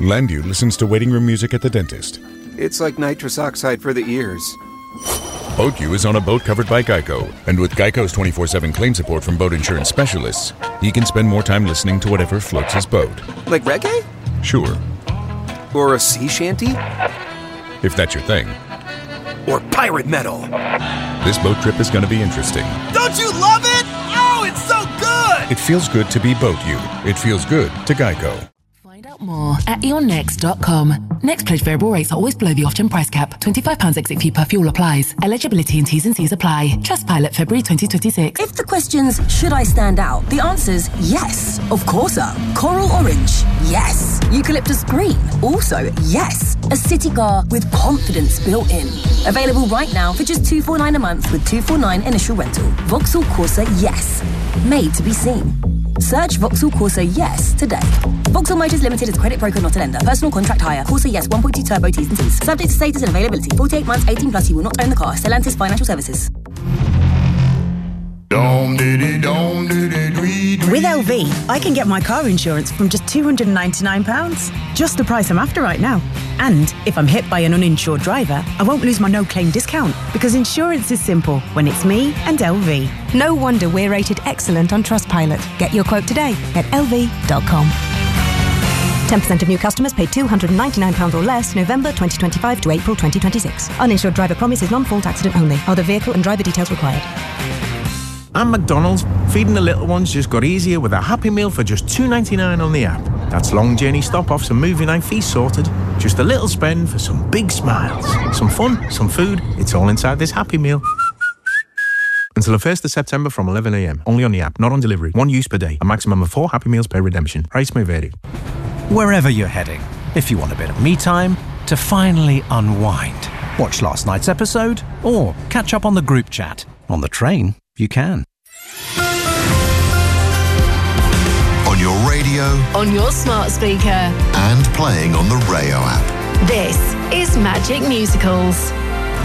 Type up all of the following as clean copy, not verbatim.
Landu listens to waiting room music at the dentist. It's like nitrous oxide for the ears. BoatU is on a boat covered by Geico, and with Geico's 24/7 claim support from boat insurance specialists, he can spend more time listening to whatever floats his boat. Like reggae? Sure. Or a sea shanty? If that's your thing. Or pirate metal? This boat trip is going to be interesting. Don't you love it? Oh, it's so good! It feels good to be BoatU. It feels good to Geico. Find out more at eonnext.com. Next pledge variable rates are always below the off-gen price cap. £25 exit fee per fuel applies. Eligibility and T's and C's apply. Trustpilot February 2026. If the question's, should I stand out? The answer's yes. Of course. Coral orange? Yes. Eucalyptus green? Also yes. A city car with confidence built in. Available right now for just $249 a month with $249 initial rental. Vauxhall Corsa Yes. Made to be seen. Search Vauxhall Corsa Yes today. Vauxhall Motors Limited is credit broker, not a lender. Personal contract hire. Corsa Yes 1.2 turbo T's and C's. Subject to status and availability. 48 months, 18 plus. You will not own the car. Stellantis Financial Services. With LV, I can get my car insurance from just £299. Just the price I'm after right now. And if I'm hit by an uninsured driver, I won't lose my no-claim discount, because insurance is simple when it's me and LV. No wonder we're rated excellent on Trustpilot. Get your quote today at lv.com. 10% of new customers pay £299 or less November 2025 to April 2026. Uninsured driver promise is non-fault accident only. Other vehicle and driver details required. And McDonald's, feeding the little ones just got easier with a Happy Meal for just $2.99 on the app. That's long journey stop-offs and movie night feast sorted. Just a little spend for some big smiles. Some fun, some food, it's all inside this Happy Meal. Until the 1st of September from 11 a.m. Only on the app, not on delivery. One use per day. A maximum of 4 Happy Meals per redemption. Price may vary. Wherever you're heading, if you want a bit of me time to finally unwind, watch last night's episode or catch up on the group chat. On the train, you can. On your radio, On your smart speaker. and playing on the Rayo app. This is Magic Musicals.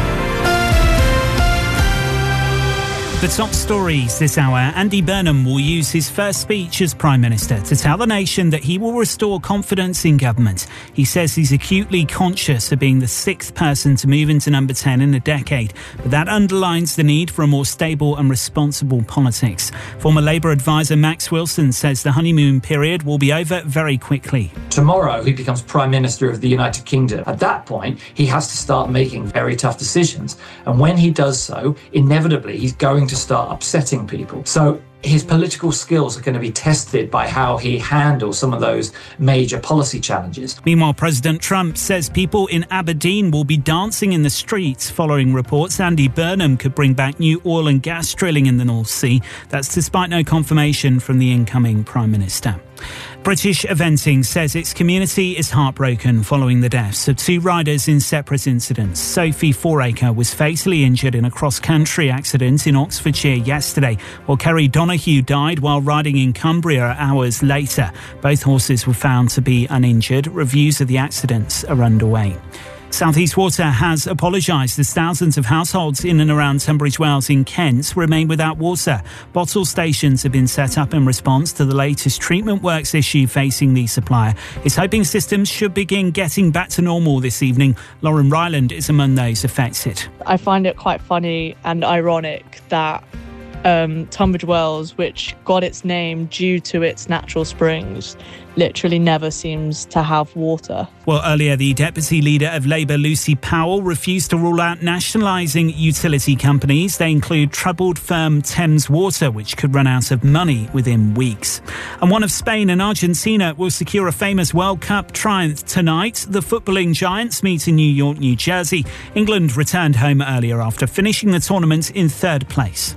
The top stories this hour. Andy Burnham will use his first speech as Prime Minister to tell the nation that he will restore confidence in government. He says he's acutely conscious of being the 6th person to move into number 10 in a decade, but that underlines the need for a more stable and responsible politics. Former Labour advisor Max Wilson says the honeymoon period will be over very quickly. Tomorrow he becomes Prime Minister of the United Kingdom. At that point, he has to start making very tough decisions. And when he does so, inevitably he's going to start upsetting people. So his political skills are going to be tested by how he handles some of those major policy challenges. Meanwhile, President Trump says people in Aberdeen will be dancing in the streets following reports Andy Burnham could bring back new oil and gas drilling in the North Sea. That's despite no confirmation from the incoming Prime Minister. British Eventing says its community is heartbroken following the deaths of 2 riders in separate incidents. Sophie Foraker was fatally injured in a cross-country accident in Oxfordshire yesterday, while Kerry Donoghue died while riding in Cumbria hours later. Both horses were found to be uninjured. Reviews of the accidents are underway. South East Water has apologised as thousands of households in and around Tunbridge Wells in Kent remain without water. Bottle stations have been set up in response to the latest treatment works issue facing the supplier. It's hoping systems should begin getting back to normal this evening. Lauren Ryland is among those affected. I find it quite funny and ironic that Tunbridge Wells, which got its name due to its natural springs, literally never seems to have water. Well, earlier, the Deputy Leader of Labour, Lucy Powell, refused to rule out nationalising utility companies. They include troubled firm Thames Water, which could run out of money within weeks. And one of Spain and Argentina will secure a famous World Cup triumph tonight. The footballing giants meet in New York, New Jersey. England returned home earlier after finishing the tournament in 3rd place.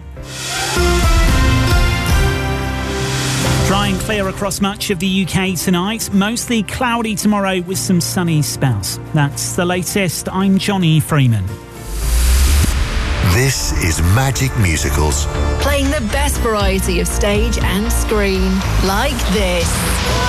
Dry and clear across much of the UK tonight. Mostly cloudy tomorrow with some sunny spells. That's the latest. I'm Johnny Freeman. This is Magic Musicals. Playing the best variety of stage and screen. Like this.